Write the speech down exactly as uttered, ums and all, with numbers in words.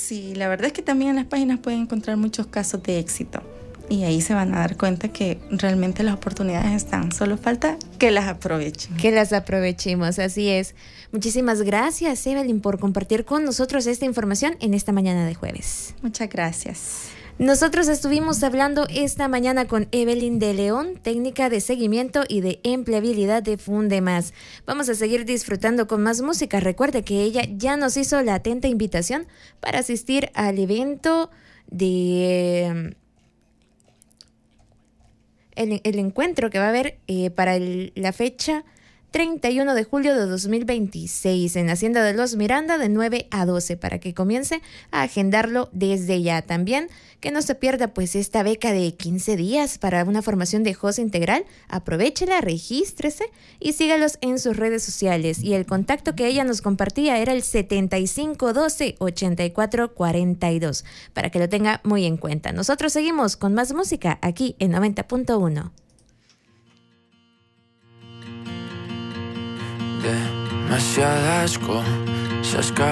Sí, la verdad es que también en las páginas pueden encontrar muchos casos de éxito. Y ahí se van a dar cuenta que realmente las oportunidades están. Solo falta que las aprovechen. Que las aprovechemos, así es. Muchísimas gracias, Evelyn, por compartir con nosotros esta información en esta mañana de jueves. Muchas gracias. Nosotros estuvimos hablando esta mañana con Evelyn de León, técnica de seguimiento y de empleabilidad de Fundemás. Vamos a seguir disfrutando con más música. Recuerde que ella ya nos hizo la atenta invitación para asistir al evento de... El, el encuentro que va a haber eh, para el, la fecha treinta y uno de julio de dos mil veintiséis en Hacienda de los Miranda de nueve a doce, para que comience a agendarlo desde ya. También que no se pierda pues esta beca de quince días para una formación de host integral. Aprovéchela, regístrese y sígalos en sus redes sociales. Y el contacto que ella nos compartía era el setenta y cinco doce ochenta y cuatro cuarenta y dos, para que lo tenga muy en cuenta. Nosotros seguimos con más música aquí en noventa punto uno. Demasiadas cosas